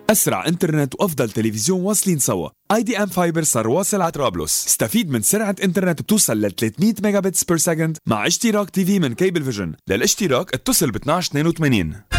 أسرع إنترنت وأفضل تلفزيون واصلين سوا. IDM فايبر صار واصل على طرابلس. استفيد من سرعة إنترنت بتوصل ل 300 ميجا بتس بير سكند مع اشتراك تي في من كيبل فيجن. للاشتراك اتصل ب 1282.